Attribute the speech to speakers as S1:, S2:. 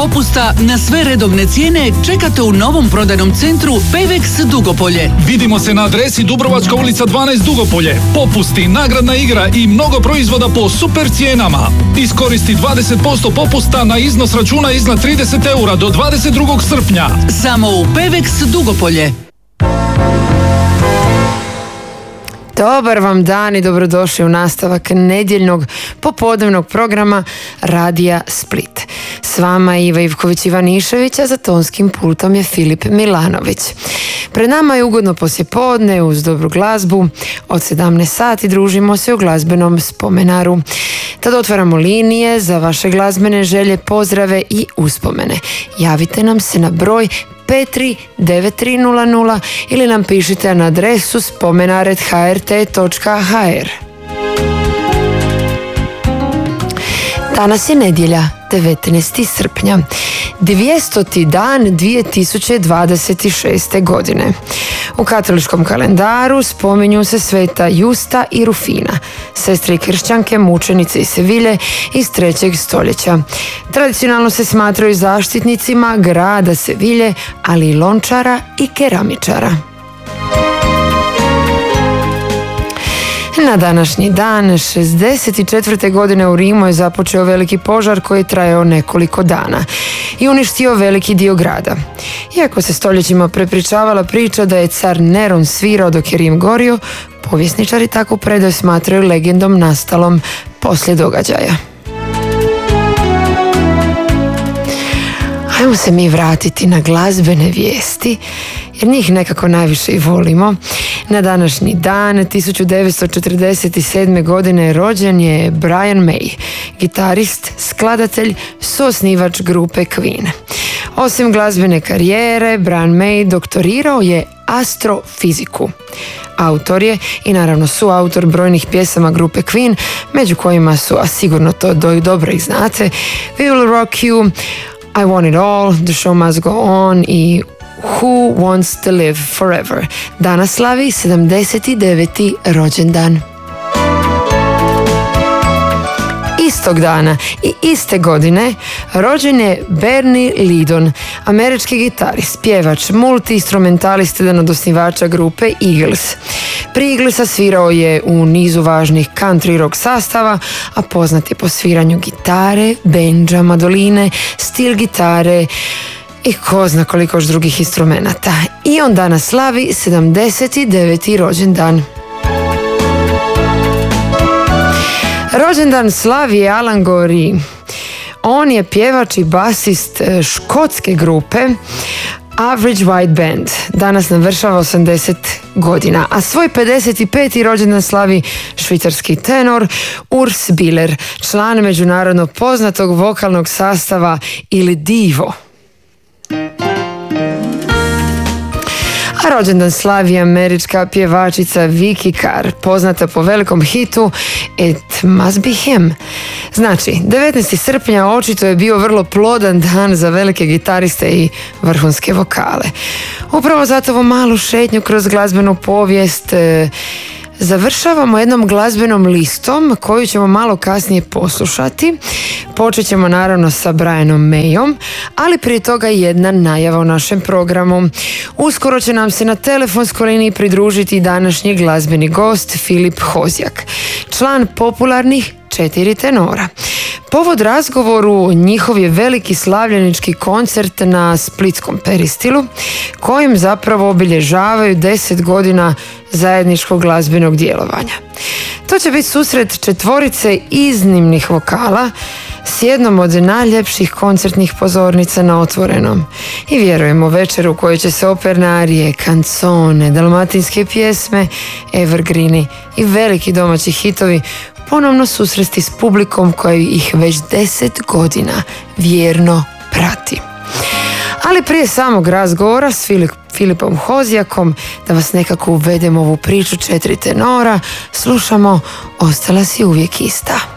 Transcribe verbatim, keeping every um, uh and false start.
S1: popusta na sve redovne cijene čekate u novom prodajnom centru Pevex Dugopolje.
S2: Vidimo se na adresi Dubrovačka ulica dvanaest Dugopolje. Popusti, nagradna igra i mnogo proizvoda po super cijenama. Iskoristi dvadeset posto popusta na iznos računa iznad trideset eura do dvadeset drugog srpnja.
S1: Samo u Pevex Dugopolje.
S3: Dobar vam dan i dobrodošli u nastavak nedjeljnog popodnevnog programa Radija Split. S vama je Iva Ivković Ivanišević, a za tonskim pultom je Filip Milanović. Pred nama je ugodno poslijepodne uz dobru glazbu. Od sedamnaest sati družimo se u glazbenom spomenaru. Tad otvaramo linije za vaše glazbene želje, pozdrave i uspomene. Javite nam se na broj pet tri devet tri nula nula ili nam pišite na adresu spomenar at h r t dot h r. Danas je nedjelja, devetnaesti srpnja, dvijestoti dan dvije tisuće dvadeset šeste. godine. U katoličkom kalendaru spominju se sveta Justa i Rufina, sestre i kršćanke, mučenice iz Sevilje iz trećeg stoljeća. Tradicionalno se smatraju zaštitnicima grada Sevilje, ali i lončara i keramičara. Na današnji dan šezdeset četvrte. godine u Rimu je započeo veliki požar koji je trajao nekoliko dana i uništio veliki dio grada. Iako se stoljećima prepričavala priča da je car Neron svirao dok je Rim gorio, povjesničari takvu predaju smatraju legendom nastalom poslije događaja. Ajmo se mi vratiti na glazbene vijesti, jer njih nekako najviše i volimo. Na današnji dan tisuću devetsto četrdeset sedme. godine rođen je Brian May, gitarist, skladatelj, suosnivač grupe Queen. Osim glazbene karijere, Brian May doktorirao je astrofiziku. Autor je i naravno suautor brojnih pjesama grupe Queen, među kojima su, a sigurno to do, dobro ih znate, We Will Rock You, I Want It All, The Show Must Go On i Who Wants to Live Forever. Danas slavi sedamdeset deveti rođendan. Istog dana i iste godine rođen je Bernie Lidon, američki gitarist, pjevač, multi-instrumentalist, jedan od osnivača grupe Eagles. Prije Eaglesa svirao je u nizu važnih country rock sastava, a poznat je po sviranju gitare, bendža, madoline, stil gitare i ko zna koliko još drugih instrumenata. I on danas slavi sedamdeset deveti rođendan. Rođendan slavi je Alan Gorrie. On je pjevač i basist škotske grupe Average White Band. Danas navršava osamdeset godina, a svoj pedeset peti rođendan slavi švicarski tenor Urs Biller, član međunarodno poznatog vokalnog sastava Il Divo. A rođendan slavi američka pjevačica Vicky Carr, poznata po velikom hitu It Must Be Him. Znači, devetnaesti srpnja očito je bio vrlo plodan dan za velike gitariste i vrhunske vokale. Upravo zato ovu malu šetnju kroz glazbenu povijest e, završavamo jednom glazbenom listom koju ćemo malo kasnije poslušati. Počet ćemo naravno sa Brianom Mayom, ali prije toga jedna najava u našem programu. Uskoro će nam se na telefonskoj liniji pridružiti današnji glazbeni gost Filip Hozjak, član popularnih četiri tenora. Povod razgovoru njihov je veliki slavljenički koncert na splitskom Peristilu, kojim zapravo obilježavaju deset godina zajedničkog glazbenog djelovanja. To će biti susret četvorice iznimnih vokala s jednom od najljepših koncertnih pozornica na otvorenom. I vjerujemo večer u kojoj će se operne arije, kancone, dalmatinske pjesme, evergreeni i veliki domaći hitovi ponovno susresti s publikom koja ih već deset godina vjerno prati. Ali prije samog razgovora s Filip, Filipom Hozjakom, da vas nekako uvedemo u ovu priču četiri tenora, slušamo Ostala si uvijek ista.